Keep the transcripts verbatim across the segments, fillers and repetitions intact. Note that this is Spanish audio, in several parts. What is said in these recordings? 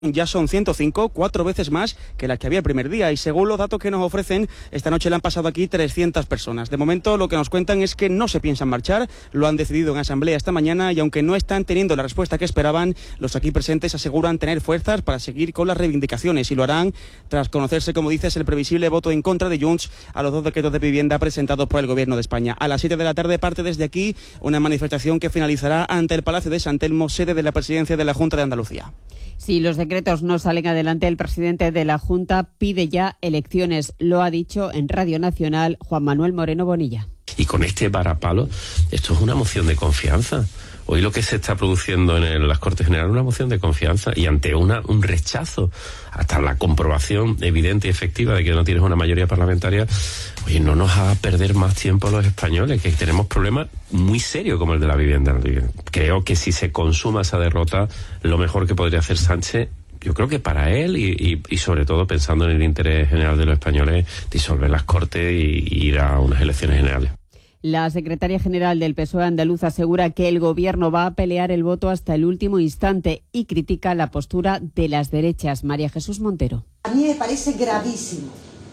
Ya son ciento cinco, cuatro veces más que las que había el primer día, y según los datos que nos ofrecen, esta noche le han pasado aquí trescientas personas. De momento lo que nos cuentan es que no se piensan marchar, lo han decidido en asamblea esta mañana, y aunque no están teniendo la respuesta que esperaban, los aquí presentes aseguran tener fuerzas para seguir con las reivindicaciones, y lo harán tras conocerse, como dices, el previsible voto en contra de Junts a los dos decretos de vivienda presentados por el Gobierno de España. A las siete de la tarde parte desde aquí una manifestación que finalizará ante el Palacio de San Telmo, sede de la presidencia de la Junta de Andalucía. Si los decretos no salen adelante, el presidente de la Junta pide ya elecciones. Lo ha dicho en Radio Nacional Juan Manuel Moreno Bonilla. Y con este varapalo, esto es una moción de confianza. Hoy lo que se está produciendo en el, las Cortes Generales es una moción de confianza, y ante una, un rechazo, hasta la comprobación evidente y efectiva de que no tienes una mayoría parlamentaria, oye, no nos haga perder más tiempo a los españoles, que tenemos problemas muy serios como el de la vivienda. Creo que si se consuma esa derrota, lo mejor que podría hacer Sánchez, yo creo que para él y, y, y sobre todo pensando en el interés general de los españoles, disolver las Cortes y, y ir a unas elecciones generales. La secretaria general del P S O E andaluz asegura que el Gobierno va a pelear el voto hasta el último instante y critica la postura de las derechas. María Jesús Montero. A mí me parece gravísimo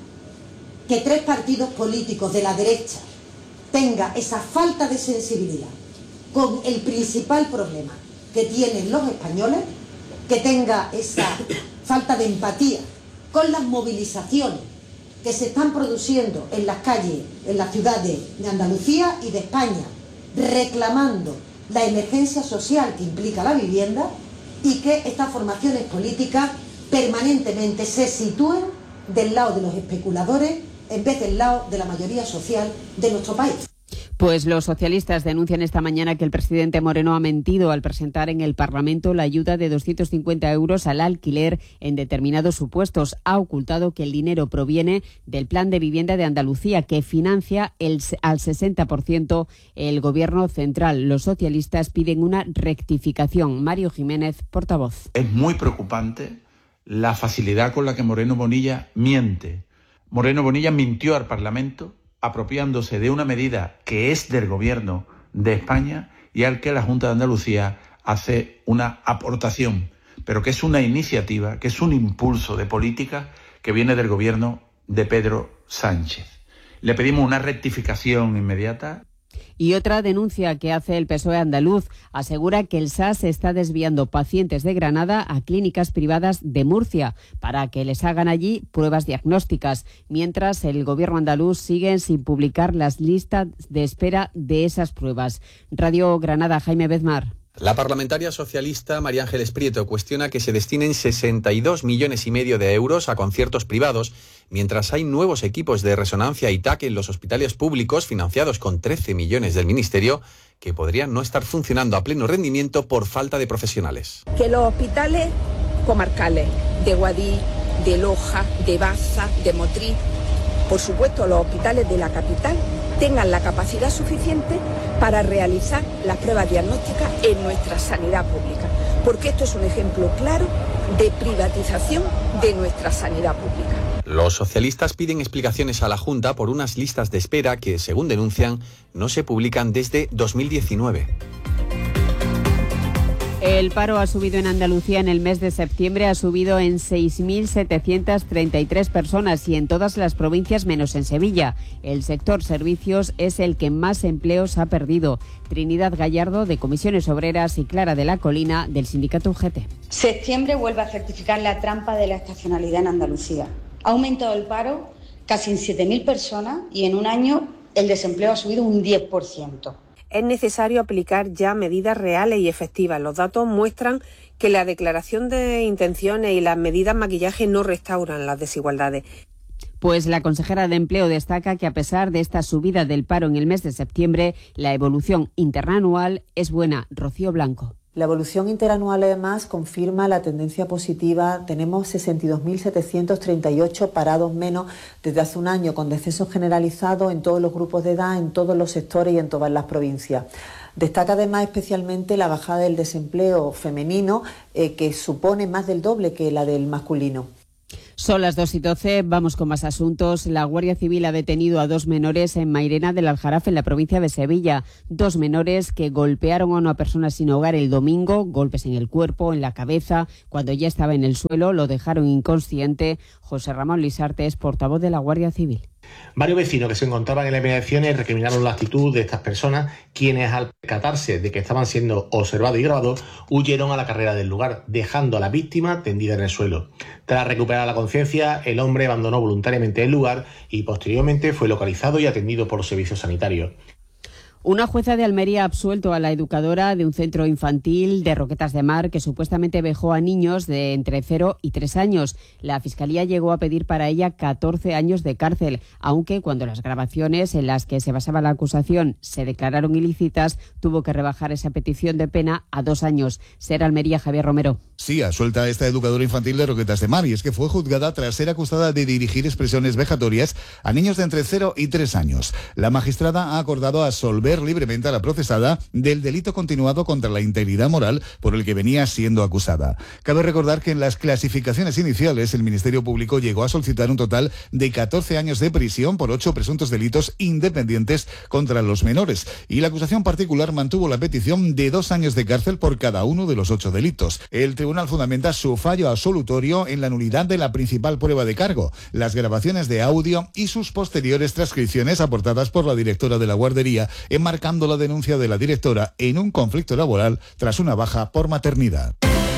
que tres partidos políticos de la derecha tengan esa falta de sensibilidad con el principal problema que tienen los españoles, que tenga esa falta de empatía con las movilizaciones que se están produciendo en las calles, en las ciudades de Andalucía y de España, reclamando la emergencia social que implica la vivienda, y que estas formaciones políticas permanentemente se sitúen del lado de los especuladores en vez del lado de la mayoría social de nuestro país. Pues los socialistas denuncian esta mañana que el presidente Moreno ha mentido al presentar en el Parlamento la ayuda de doscientos cincuenta euros al alquiler en determinados supuestos. Ha ocultado que el dinero proviene del Plan de Vivienda de Andalucía, que financia el, al sesenta por ciento el Gobierno central. Los socialistas piden una rectificación. Mario Jiménez, portavoz. Es muy preocupante la facilidad con la que Moreno Bonilla miente. Moreno Bonilla mintió al Parlamento, apropiándose de una medida que es del Gobierno de España y al que la Junta de Andalucía hace una aportación, pero que es una iniciativa, que es un impulso de política que viene del Gobierno de Pedro Sánchez. Le pedimos una rectificación inmediata. Y otra denuncia que hace el P S O E andaluz asegura que el S A S está desviando pacientes de Granada a clínicas privadas de Murcia para que les hagan allí pruebas diagnósticas, mientras el Gobierno andaluz sigue sin publicar las listas de espera de esas pruebas. Radio Granada, Jaime Bezmar. La parlamentaria socialista María Ángeles Prieto cuestiona que se destinen sesenta y dos millones y medio de euros a conciertos privados, mientras hay nuevos equipos de resonancia y T A C en los hospitales públicos financiados con trece millones del Ministerio, que podrían no estar funcionando a pleno rendimiento por falta de profesionales. Que los hospitales comarcales de Guadix, de Loja, de Baza, de Motril, por supuesto los hospitales de la capital, tengan la capacidad suficiente para realizar las pruebas diagnósticas en nuestra sanidad pública, porque esto es un ejemplo claro de privatización de nuestra sanidad pública. Los socialistas piden explicaciones a la Junta por unas listas de espera que, según denuncian, no se publican desde dos mil diecinueve. El paro ha subido en Andalucía en el mes de septiembre, ha subido en seis mil setecientas treinta y tres personas y en todas las provincias menos en Sevilla. El sector servicios es el que más empleos ha perdido. Trinidad Gallardo, de Comisiones Obreras, y Clara de la Colina, del sindicato U G T. Septiembre vuelve a certificar la trampa de la estacionalidad en Andalucía. Ha aumentado el paro casi en siete mil personas y en un año el desempleo ha subido un diez por ciento. Es necesario aplicar ya medidas reales y efectivas. Los datos muestran que la declaración de intenciones y las medidas maquillaje no restauran las desigualdades. Pues la consejera de Empleo destaca que a pesar de esta subida del paro en el mes de septiembre, la evolución interanual es buena. Rocío Blanco. La evolución interanual, además, confirma la tendencia positiva. Tenemos sesenta y dos mil setecientos treinta y ocho parados menos desde hace un año, con descensos generalizados en todos los grupos de edad, en todos los sectores y en todas las provincias. Destaca además especialmente la bajada del desempleo femenino, eh, que supone más del doble que la del masculino. Son las dos y doce, vamos con más asuntos. La Guardia Civil ha detenido a dos menores en Mairena del Aljarafe, en la provincia de Sevilla. Dos menores que golpearon a una persona sin hogar el domingo, golpes en el cuerpo, en la cabeza. Cuando ya estaba en el suelo, lo dejaron inconsciente. José Ramón Lisarte es portavoz de la Guardia Civil. Varios vecinos que se encontraban en las inmediaciones recriminaron la actitud de estas personas, quienes al percatarse de que estaban siendo observados y grabados, huyeron a la carrera del lugar, dejando a la víctima tendida en el suelo. Tras recuperar la conciencia, el hombre abandonó voluntariamente el lugar y posteriormente fue localizado y atendido por los servicios sanitarios. Una jueza de Almería ha absuelto a la educadora de un centro infantil de Roquetas de Mar que supuestamente vejó a niños de entre cero y tres años. La Fiscalía llegó a pedir para ella catorce años de cárcel, aunque cuando las grabaciones en las que se basaba la acusación se declararon ilícitas, tuvo que rebajar esa petición de pena a dos años. Ser Almería, Javier Romero. Sí, absuelta a esta educadora infantil de Roquetas de Mar, y es que fue juzgada tras ser acusada de dirigir expresiones vejatorias a niños de entre cero y tres años. La magistrada ha acordado absolver libremente a la procesada del delito continuado contra la integridad moral por el que venía siendo acusada. Cabe recordar que en las clasificaciones iniciales el Ministerio Público llegó a solicitar un total de catorce años de prisión por ocho presuntos delitos independientes contra los menores, y la acusación particular mantuvo la petición de dos años de cárcel por cada uno de los ocho delitos. El tribunal fundamenta su fallo absolutorio en la nulidad de la principal prueba de cargo, las grabaciones de audio y sus posteriores transcripciones aportadas por la directora de la guardería, enmarcando la denuncia de la directora en un conflicto laboral tras una baja por maternidad.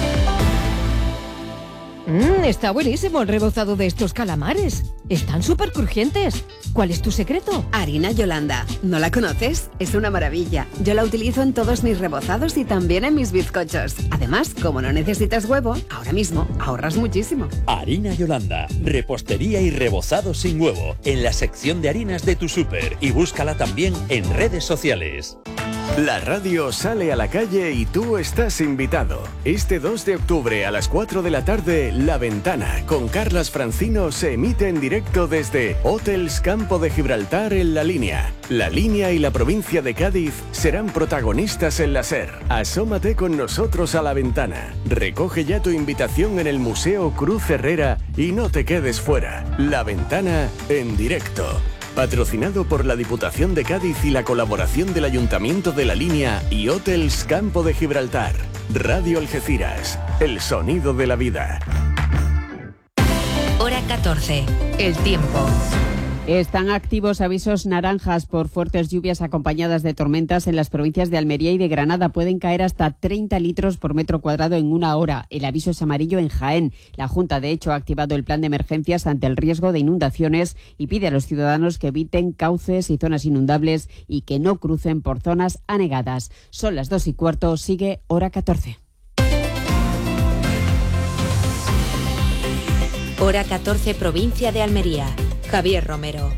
Mmm, está buenísimo el rebozado de estos calamares. Están súper crujientes. ¿Cuál es tu secreto? Harina Yolanda. ¿No la conoces? Es una maravilla. Yo la utilizo en todos mis rebozados y también en mis bizcochos. Además, como no necesitas huevo, ahora mismo ahorras muchísimo. Harina Yolanda. Repostería y rebozado sin huevo. En la sección de harinas de tu súper. Y búscala también en redes sociales. La radio sale a la calle y tú estás invitado. Este dos de octubre a las cuatro de la tarde, La Ventana, con Carlas Francino, se emite en directo desde Hotels Campo de Gibraltar en La Línea. La Línea y la provincia de Cádiz serán protagonistas en la SER. Asómate con nosotros a La Ventana. Recoge ya tu invitación en el Museo Cruz Herrera y no te quedes fuera. La Ventana en directo. Patrocinado por la Diputación de Cádiz y la colaboración del Ayuntamiento de La Línea y Hotels Campo de Gibraltar. Radio Algeciras, el sonido de la vida. Hora catorce, el tiempo. Están activos avisos naranjas por fuertes lluvias acompañadas de tormentas en las provincias de Almería y de Granada. Pueden caer hasta treinta litros por metro cuadrado en una hora. El aviso es amarillo en Jaén. La Junta, de hecho, ha activado el plan de emergencias ante el riesgo de inundaciones y pide a los ciudadanos que eviten cauces y zonas inundables y que no crucen por zonas anegadas. Son las dos y cuarto, sigue Hora catorce. Hora catorce, provincia de Almería. Javier Romero.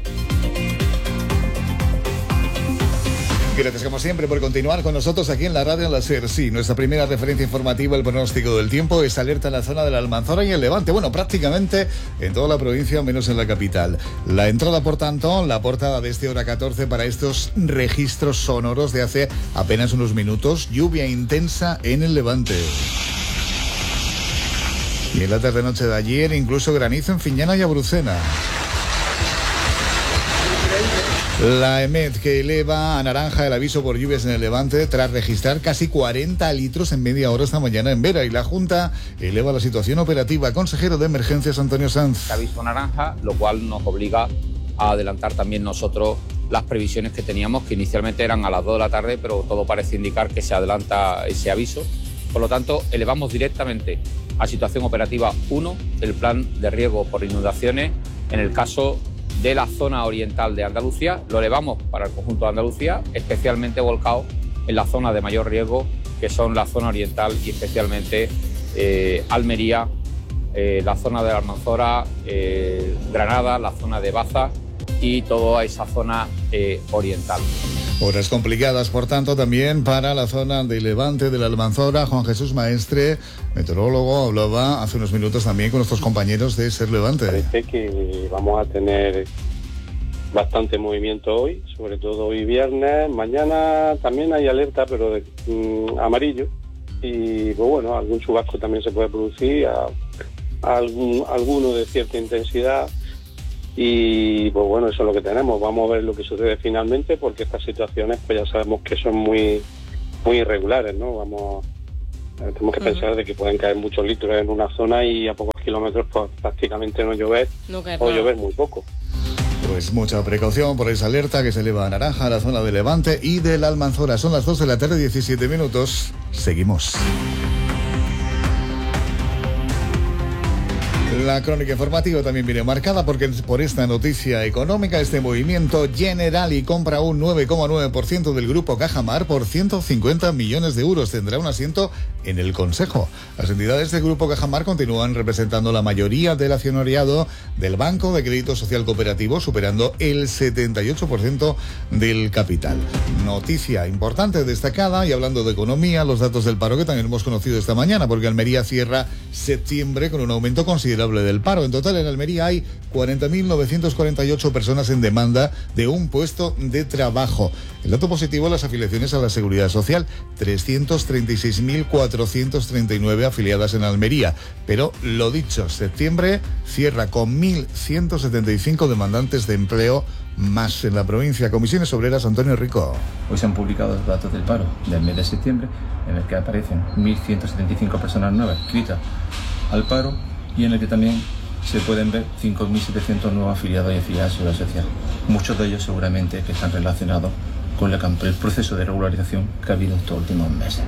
Gracias como siempre por continuar con nosotros aquí en la radio en la SER. Sí, nuestra primera referencia informativa, el pronóstico del tiempo, es alerta en la zona de la Almanzora y el Levante. Bueno, prácticamente en toda la provincia, menos en la capital. La entrada, por tanto, la portada de este Hora catorce para estos registros sonoros de hace apenas unos minutos. Lluvia intensa en el Levante. Y en la tarde-noche de ayer, incluso granizo en Fiñana y Abrucena. La EMET, que eleva a naranja el aviso por lluvias en el Levante tras registrar casi cuarenta litros en media hora esta mañana en Vera, y la Junta eleva la situación operativa. Consejero de Emergencias, Antonio Sanz. Aviso naranja, lo cual nos obliga a adelantar también nosotros las previsiones que teníamos, que inicialmente eran a las dos de la tarde, pero todo parece indicar que se adelanta ese aviso. Por lo tanto, elevamos directamente a situación operativa uno el plan de riesgo por inundaciones en el caso de la zona oriental de Andalucía. Lo elevamos para el conjunto de Andalucía, especialmente volcado en la zona de mayor riesgo, que son la zona oriental y especialmente eh, Almería, eh, la zona de la Almanzora, eh, Granada, la zona de Baza y toda esa zona eh, oriental. Horas complicadas, por tanto, también para la zona de Levante, de la Almanzora. Juan Jesús Maestre, meteorólogo, hablaba hace unos minutos también con nuestros compañeros de SER Levante. Parece que vamos a tener bastante movimiento hoy, sobre todo hoy viernes. Mañana también hay alerta, pero de mmm, amarillo. Y pues bueno, algún chubasco también se puede producir a, algún, alguno de cierta intensidad. Y pues bueno, eso es lo que tenemos. Vamos a ver lo que sucede finalmente, porque estas situaciones pues ya sabemos que son muy muy irregulares, ¿no? Vamos, eh, tenemos que uh-huh. pensar de que pueden caer muchos litros en una zona y a pocos kilómetros pues prácticamente no llover no o nada. Llover muy poco. Pues mucha precaución por esa alerta que se eleva a naranja a la zona de Levante y de la Almanzora. Son las dos de la tarde, diecisiete minutos. Seguimos. La crónica informativa también viene marcada porque por esta noticia económica, este movimiento Generali compra un nueve coma nueve por ciento del grupo Cajamar por ciento cincuenta millones de euros. Tendrá un asiento en el Consejo. Las entidades del grupo Cajamar continúan representando la mayoría del accionariado del Banco de Crédito Social Cooperativo, superando el setenta y ocho por ciento del capital. Noticia importante, destacada, y hablando de economía, los datos del paro que también hemos conocido esta mañana, porque Almería cierra septiembre con un aumento considerable del paro. En total en Almería hay cuarenta mil novecientos cuarenta y ocho personas en demanda de un puesto de trabajo. El dato positivo, las afiliaciones a la Seguridad Social, trescientos treinta y seis mil cuatrocientos treinta y nueve afiliadas en Almería. Pero lo dicho, septiembre cierra con mil ciento setenta y cinco demandantes de empleo más en la provincia. Comisiones Obreras, Antonio Rico. Hoy se han publicado los datos del paro del mes de septiembre, en el que aparecen mil ciento setenta y cinco personas nuevas inscritas al paro, y en el que también se pueden ver cinco mil setecientos nuevos afiliados y afiliadas a la Seguridad Social. Muchos de ellos seguramente que están relacionados con la, el proceso de regularización que ha habido estos últimos meses.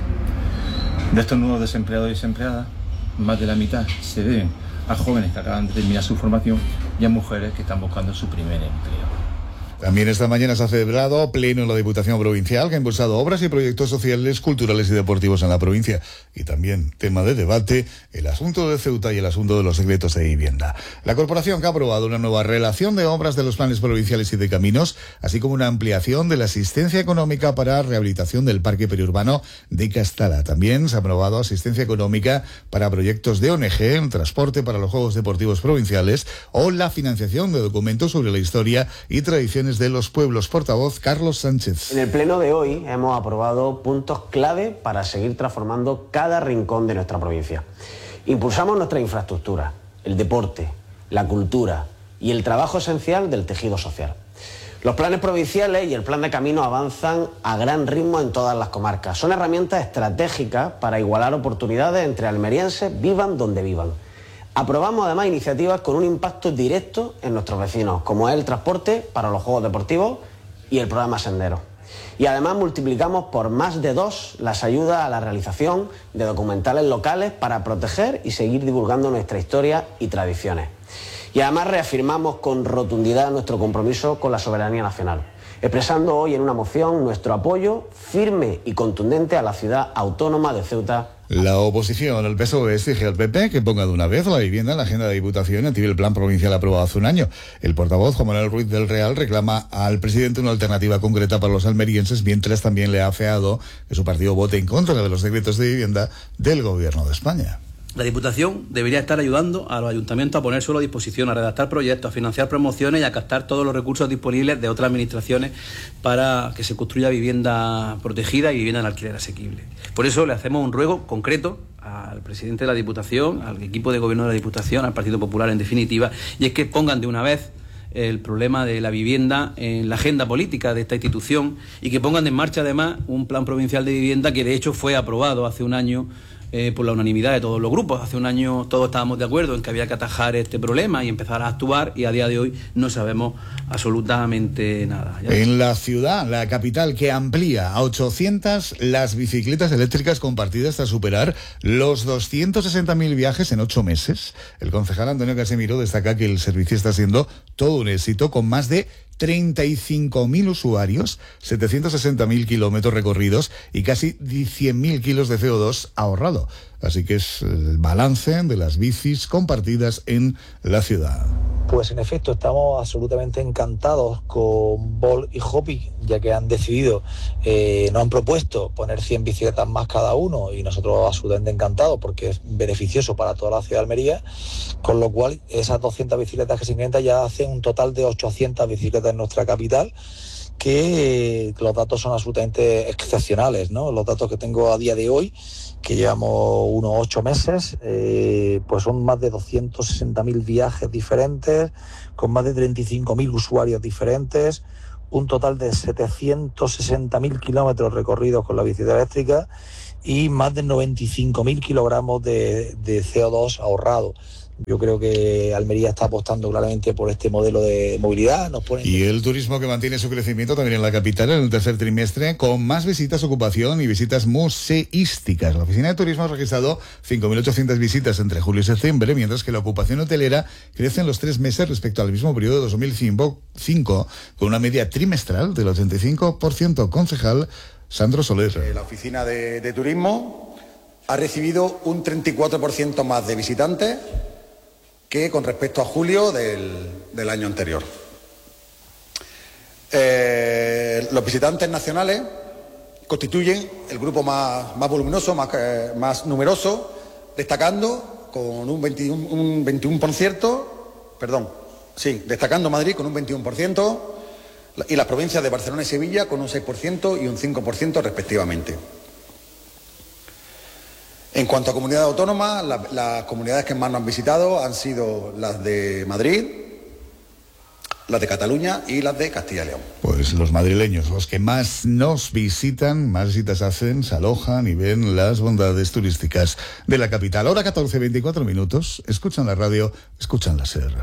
De estos nuevos desempleados y desempleadas, más de la mitad se deben a jóvenes que acaban de terminar su formación y a mujeres que están buscando su primer empleo. También esta mañana se ha celebrado pleno en la Diputación Provincial, que ha impulsado obras y proyectos sociales, culturales y deportivos en la provincia. Y también, tema de debate, el asunto de Ceuta y el asunto de los decretos de vivienda. La corporación que ha aprobado una nueva relación de obras de los planes provinciales y de caminos, así como una ampliación de la asistencia económica para rehabilitación del parque periurbano de Castala. También se ha aprobado asistencia económica para proyectos de O N G, en transporte para los Juegos Deportivos Provinciales o la financiación de documentos sobre la historia y tradiciones de los pueblos. Portavoz Carlos Sánchez. En el pleno de hoy hemos aprobado puntos clave para seguir transformando cada rincón de nuestra provincia. Impulsamos nuestra infraestructura, el deporte, la cultura y el trabajo esencial del tejido social. Los planes provinciales y el plan de camino avanzan a gran ritmo en todas las comarcas. Son herramientas estratégicas para igualar oportunidades entre almerienses, vivan donde vivan. Aprobamos además iniciativas con un impacto directo en nuestros vecinos, como es el transporte para los Juegos Deportivos y el programa Sendero. Y además multiplicamos por más de dos las ayudas a la realización de documentales locales para proteger y seguir divulgando nuestra historia y tradiciones. Y además reafirmamos con rotundidad nuestro compromiso con la soberanía nacional, expresando hoy en una moción nuestro apoyo firme y contundente a la ciudad autónoma de Ceuta. La oposición, el P S O E, exige al P P que ponga de una vez la vivienda en la agenda de Diputación y active el plan provincial aprobado hace un año. El portavoz, Juan Manuel Ruiz del Real, reclama al presidente una alternativa concreta para los almerienses, mientras también le ha afeado que su partido vote en contra de los decretos de vivienda del Gobierno de España. La Diputación debería estar ayudando a los ayuntamientos a poner suelo a disposición, a redactar proyectos, a financiar promociones y a captar todos los recursos disponibles de otras administraciones para que se construya vivienda protegida y vivienda en alquiler asequible. Por eso le hacemos un ruego concreto al presidente de la Diputación, al equipo de gobierno de la Diputación, al Partido Popular en definitiva, y es que pongan de una vez el problema de la vivienda en la agenda política de esta institución y que pongan en marcha además un plan provincial de vivienda que de hecho fue aprobado hace un año Eh, por la unanimidad de todos los grupos. Hace un año todos estábamos de acuerdo en que había que atajar este problema y empezar a actuar, y a día de hoy no sabemos absolutamente nada. ¿Ya? En la ciudad, la capital, que amplía a ochocientas las bicicletas eléctricas compartidas tras superar los doscientos sesenta mil viajes en ocho meses. El concejal Antonio Casemiro destaca que el servicio está siendo todo un éxito, con más de treinta y cinco mil usuarios, setecientos sesenta mil kilómetros recorridos y casi cien mil kilos de C O dos ahorrado. Así que es el balance de las bicis compartidas en la ciudad. Pues en efecto, estamos absolutamente encantados con Volt y Hopi, ya que han decidido, eh, nos han propuesto poner cien bicicletas más cada uno, y nosotros absolutamente encantados porque es beneficioso para toda la ciudad de Almería, con lo cual esas doscientas bicicletas que se incrementan ya hacen un total de ochocientas bicicletas en nuestra capital, que los datos son absolutamente excepcionales, ¿no? Los datos que tengo a día de hoy, que llevamos unos ocho meses, eh, pues son más de doscientos sesenta mil viajes diferentes, con más de treinta y cinco mil usuarios diferentes, un total de setecientos sesenta mil kilómetros recorridos con la bicicleta eléctrica y más de noventa y cinco mil kilogramos de, de C O dos ahorrado. Yo creo que Almería está apostando claramente por este modelo de movilidad. Nos pone... Y el turismo que mantiene su crecimiento también en la capital en el tercer trimestre, con más visitas, ocupación y visitas museísticas. La Oficina de Turismo ha registrado cinco mil ochocientas visitas entre julio y septiembre, mientras que la ocupación hotelera crece en los tres meses respecto al mismo periodo de dos mil cinco, con una media trimestral del ochenta y cinco por ciento. Concejal Sandro Soler. La Oficina de, de Turismo ha recibido un treinta y cuatro por ciento más de visitantes que con respecto a julio del, del año anterior. Eh, los visitantes nacionales constituyen el grupo más, más voluminoso, más, eh, más numeroso, destacando con un veintiuno, un veintiuno por ciento, perdón, sí, destacando Madrid con un veintiuno por ciento y las provincias de Barcelona y Sevilla con un seis por ciento y un cinco por ciento respectivamente. En cuanto a comunidades autónomas, la, las comunidades que más nos han visitado han sido las de Madrid, las de Cataluña y las de Castilla y León. Pues los madrileños, los que más nos visitan, más visitas hacen, se alojan y ven las bondades turísticas de la capital. Ahora catorce, veinticuatro minutos, escuchan la radio, escuchan la SER.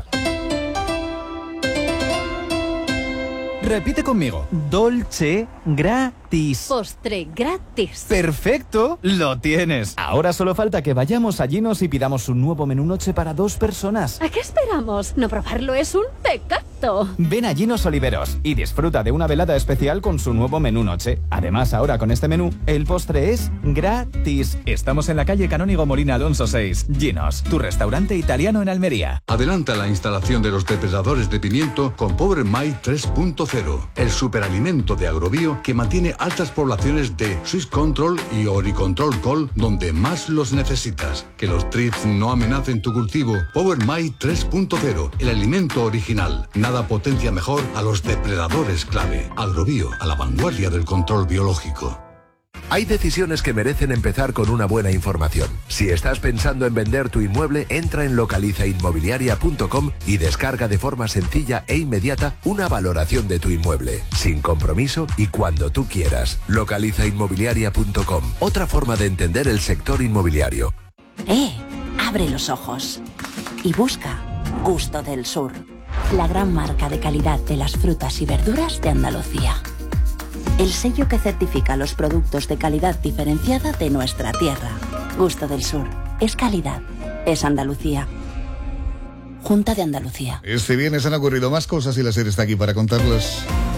Repite conmigo. Dolce gratis. Postre gratis. ¡Perfecto! ¡Lo tienes! Ahora solo falta que vayamos a Ginos y pidamos un nuevo menú noche para dos personas. ¿A qué esperamos? No probarlo es un pecado. Ven a Ginos Oliveros y disfruta de una velada especial con su nuevo menú noche. Además, ahora con este menú, el postre es gratis. Estamos en la calle Canónigo Molina Alonso seis. Ginos, tu restaurante italiano en Almería. Adelanta la instalación de los depredadores de pimiento con Power My tres punto cero, el superalimento de Agrobio que mantiene altas poblaciones de Swiss Control y Oricontrol Col donde más los necesitas. Que los trips no amenacen tu cultivo. Power My tres punto cero, el alimento original. Nada potencia mejor a los depredadores clave. Agrobio, a la vanguardia del control biológico. Hay decisiones que merecen empezar con una buena información. Si estás pensando en vender tu inmueble, entra en localiza inmobiliaria punto com y descarga de forma sencilla e inmediata una valoración de tu inmueble, sin compromiso y cuando tú quieras. localiza inmobiliaria punto com, otra forma de entender el sector inmobiliario. ¡Eh! Abre los ojos y busca Gusto del Sur, la gran marca de calidad de las frutas y verduras de Andalucía. El sello que certifica los productos de calidad diferenciada de nuestra tierra. Gusto del Sur. Es calidad. Es Andalucía. Junta de Andalucía. Este viernes han ocurrido más cosas y la SER está aquí para contarlas.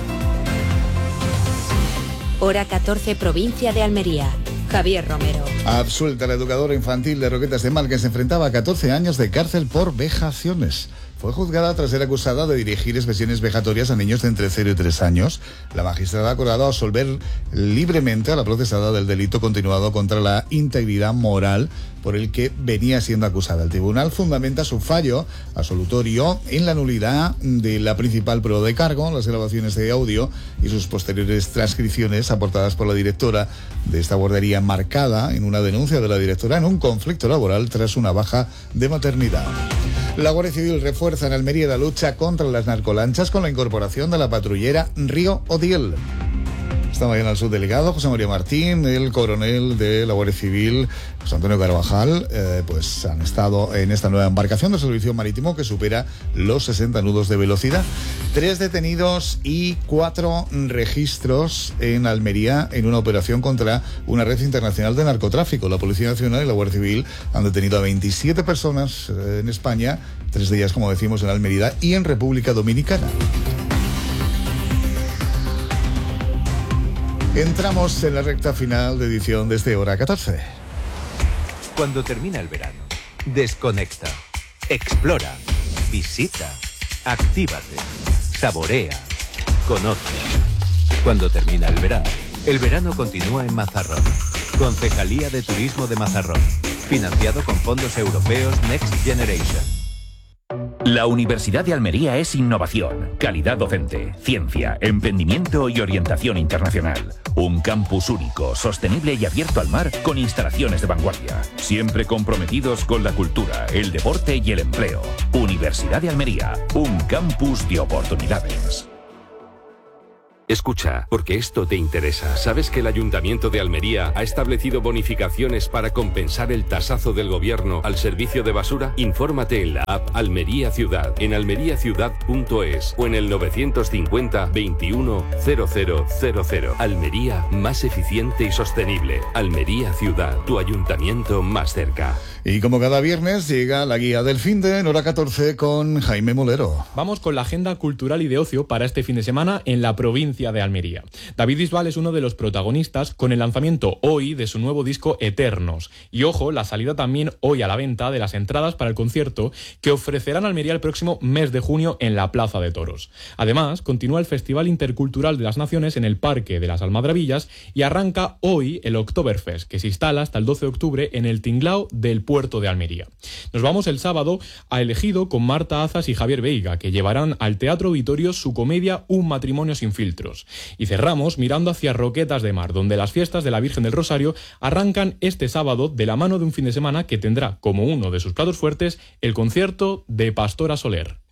Hora catorce, provincia de Almería. Javier Romero. Absuelta la educadora infantil de Roquetas de Mar que se enfrentaba a catorce años de cárcel por vejaciones. Fue juzgada tras ser acusada de dirigir expresiones vejatorias a niños de entre cero y tres años. La magistrada ha acordado absolver libremente a la procesada del delito continuado contra la integridad moral por el que venía siendo acusada. El tribunal fundamenta su fallo absolutorio en la nulidad de la principal prueba de cargo, las grabaciones de audio y sus posteriores transcripciones aportadas por la directora de esta guardería, marcada en una denuncia de la directora en un conflicto laboral tras una baja de maternidad. La Guardia Civil refuerza en Almería la lucha contra las narcolanchas con la incorporación de la patrullera Río Odiel. Esta mañana el subdelegado José María Martín, el coronel de la Guardia Civil, José Antonio Carvajal, eh, pues han estado en esta nueva embarcación de servicio marítimo que supera los sesenta nudos de velocidad. Tres detenidos y cuatro registros en Almería en una operación contra una red internacional de narcotráfico. La Policía Nacional y la Guardia Civil han detenido a veintisiete personas eh, en España, tres de ellas, como decimos, en Almería y en República Dominicana. Entramos en la recta final de edición de este Hora catorce. Cuando termina el verano, desconecta, explora, visita, actívate, saborea, conoce. Cuando termina el verano, el verano continúa en Mazarrón. Concejalía de Turismo de Mazarrón. Financiado con fondos europeos Next Generation. La Universidad de Almería es innovación, calidad docente, ciencia, emprendimiento y orientación internacional. Un campus único, sostenible y abierto al mar con instalaciones de vanguardia. Siempre comprometidos con la cultura, el deporte y el empleo. Universidad de Almería, un campus de oportunidades. Escucha, porque esto te interesa. ¿Sabes que el Ayuntamiento de Almería ha establecido bonificaciones para compensar el tasazo del gobierno al servicio de basura? Infórmate en la app Almería Ciudad, en almería ciudad punto es o en el novecientos cincuenta veintiuno cero cero cero cero. Almería, más eficiente y sostenible. Almería Ciudad, tu ayuntamiento más cerca. Y como cada viernes llega la guía del finde en hora catorce con Jaime Molero. Vamos con la agenda cultural y de ocio para este fin de semana en la provincia de Almería. David Bisbal es uno de los protagonistas con el lanzamiento hoy de su nuevo disco Eternos. Y ojo, la salida también hoy a la venta de las entradas para el concierto que ofrecerán Almería el próximo mes de junio en la Plaza de Toros. Además, continúa el Festival Intercultural de las Naciones en el Parque de las Almadrabillas y arranca hoy el Oktoberfest, que se instala hasta el doce de octubre en el Tinglao del Puerto de Almería. Nos vamos el sábado a Elegido con Marta Azas y Javier Veiga, que llevarán al Teatro Auditorio su comedia Un matrimonio sin filtros. Y cerramos mirando hacia Roquetas de Mar, donde las fiestas de la Virgen del Rosario arrancan este sábado de la mano de un fin de semana que tendrá como uno de sus platos fuertes el concierto de Pastora Soler.